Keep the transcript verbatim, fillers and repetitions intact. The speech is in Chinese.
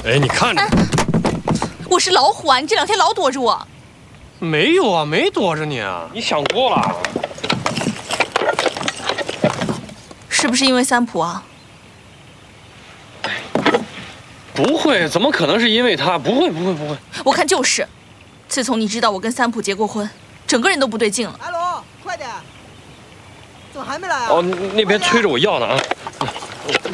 哎，你看着， 啊、我是老虎啊！你这两天老躲着我。 没有啊，没躲着你啊，你想多了。 是不是因为三浦啊？ 不会，怎么可能是因为他？不会，不会，不会。 我看就是。自从你知道我跟三浦结过婚，整个人都不对劲了。 阿龙，快点！怎么还没来啊？ 哦，那边催着我要呢啊。